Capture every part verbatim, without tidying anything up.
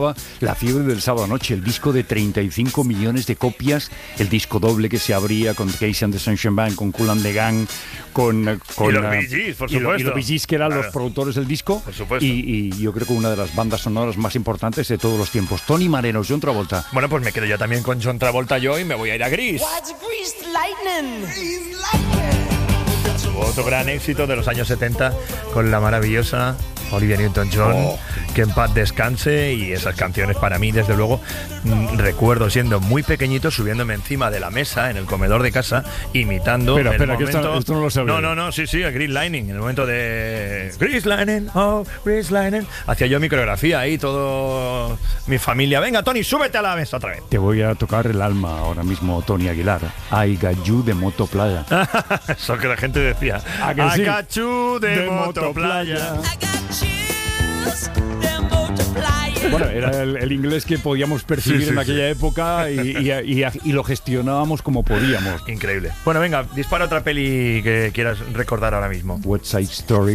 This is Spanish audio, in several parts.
La fiebre del sábado noche, el disco de treinta y cinco millones de copias, el disco doble que se abría con Casey and the Sunshine Band, con Kool and the Gang, con, con y los Bee Gees, por y supuesto. Lo, y los Bee Gees, que eran claro. los productores del disco. Por supuesto. Y, y yo creo que una de las bandas sonoras más importantes de todos los tiempos. Tony Mareno, John Travolta. Bueno, pues me quedo yo también con John Travolta yo y me voy a ir a Grease. Otro gran éxito de los años setenta con la maravillosa Olivia Newton-John, oh. que en paz descanse, y esas canciones para mí, desde luego, mmm, recuerdo siendo muy pequeñito, subiéndome encima de la mesa en el comedor de casa, imitando espera, el espera, momento... que esto, esto no lo sabía. No, no, no, sí, sí, el Grease Lightning, en el momento de... Grease Lightning, oh, Grease Lightning. Hacía yo mi coreografía ahí, todo mi familia. Venga, Tony, súbete a la mesa otra vez. Te voy a tocar el alma ahora mismo, Tony Aguilar. I got you de Moto Playa. Eso que la gente decía. I sí? got you de, de Moto Playa. Bueno, era el, el inglés que podíamos percibir sí, sí, en aquella sí. época y, y, y, y lo gestionábamos como podíamos. Increíble. Bueno, venga, dispara otra peli que quieras recordar ahora mismo. West Side Story.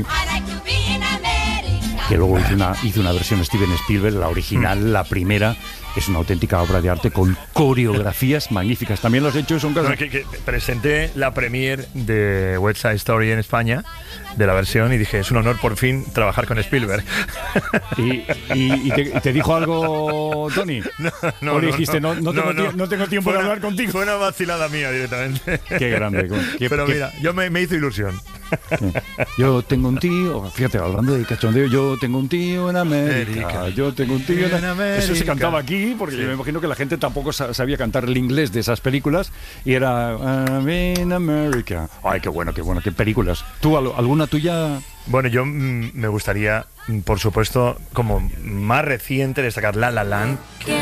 Que luego hizo una, hizo una versión Steven Spielberg, la original, mm. la primera. Es una auténtica obra de arte con coreografías magníficas. También los hechos son cosas... No, que, que presenté la premiere de West Side Story en España, de la versión, y dije, es un honor por fin trabajar con Spielberg. ¿Y, y, y, te, y te dijo algo, Tony? No, no, ¿O le no, dijiste, no, no, no, tengo, no, no tengo tiempo de hablar contigo? Fue una vacilada mía directamente. Qué grande. Qué, Pero qué, mira, yo me, me hizo ilusión. Yo tengo un tío, fíjate, hablando de cachondeo, yo tengo un tío en América, América. yo tengo un tío en, en América. Eso se cantaba aquí, porque sí. yo me imagino que la gente tampoco sabía cantar el inglés de esas películas, y era I'm in America. Ay, qué bueno, qué bueno, qué películas. ¿Tú, alguna tuya? Bueno, yo mm, me gustaría, por supuesto, como más reciente, destacar La La Land.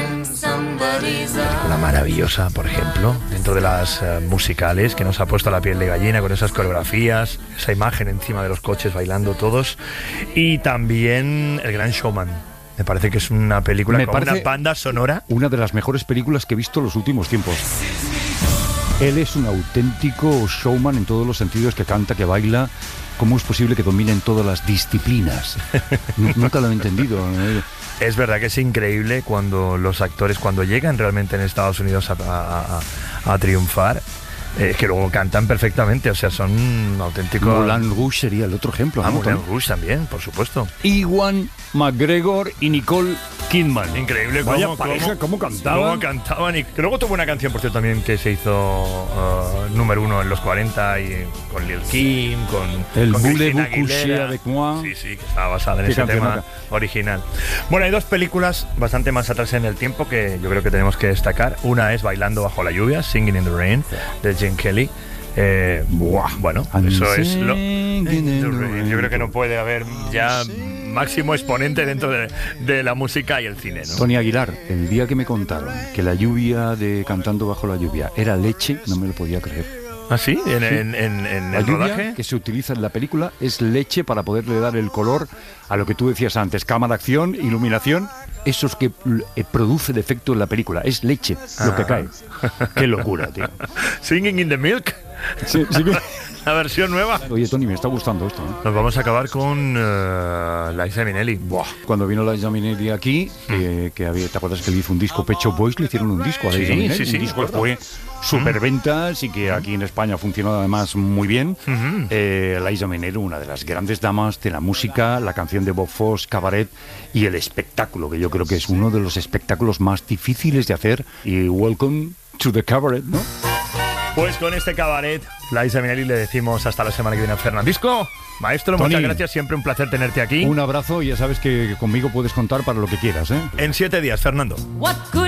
Una maravillosa, por ejemplo, dentro de las uh, musicales, que nos ha puesto la piel de gallina con esas coreografías, esa imagen encima de los coches bailando todos. Y también El Gran Showman. Me parece que es una película me con una banda sonora. Una de las mejores películas que he visto en los últimos tiempos. Él es un auténtico showman en todos los sentidos, que canta, que baila. ¿Cómo es posible que dominen todas las disciplinas? Nunca lo he entendido. Es verdad que es increíble cuando los actores, cuando llegan realmente en Estados Unidos a, a, a, a triunfar, eh, que luego cantan perfectamente, o sea, son auténticos... Moulin Rouge sería el otro ejemplo. Ah, ¿no? Moulin Rouge también, por supuesto. Ewan McGregor y Nicole Kidman. Increíble. Vaya cómo, pareja, cómo, cómo cantaban. Cómo cantaban. Y que luego tuvo una canción, por cierto, también que se hizo uh, número uno en los cuarenta, y con Lil Kim, con El con Voulez-vous coucher avec moi. Sí, sí, que estaba basada en ese tema acá? original. Bueno, hay dos películas bastante más atrás en el tiempo que yo creo que tenemos que destacar. Una es Bailando bajo la lluvia, Singing in the Rain, de Gene Kelly. Eh, buah, bueno, I'm eso es lo... Yo creo que no puede haber ya máximo exponente dentro de, de la música y el cine, ¿no? Tony Aguilar, el día que me contaron que la lluvia de Cantando bajo la lluvia era leche, no me lo podía creer. ¿Ah, sí? ¿En, sí. en, en, en la el lluvia rodaje? Que se utiliza en la película es leche para poderle dar el color a lo que tú decías antes, cámara de acción, iluminación. Eso es que eh, produce el efecto en la película. Es leche ah. lo que cae. Qué locura, tío. Singing in the Milk. Sí, sí. La versión nueva. Oye, Tony, me está gustando esto, ¿eh? Nos vamos a acabar con uh, Liza Minnelli. Buah. Cuando vino Liza Minnelli aquí, mm. eh, que había, ¿te acuerdas que le hizo un disco? Pet Shop Boys le hicieron un disco a Liza sí, Minnelli. Sí, sí, un disco que fue superventas y que aquí en España funcionó además muy bien. Mm-hmm. eh, Liza Minnelli, una de las grandes damas de la música, la canción de Bob Fosse, Cabaret, y el espectáculo, que yo creo que es uno de los espectáculos más difíciles de hacer. Y Welcome to the Cabaret, ¿no? Pues con este Cabaret, Liza Minnelli, le decimos hasta la semana que viene a Fernandisco. Maestro, Tony, muchas gracias, siempre un placer tenerte aquí. Un abrazo y ya sabes que conmigo puedes contar para lo que quieras, ¿eh? En siete días, Fernando.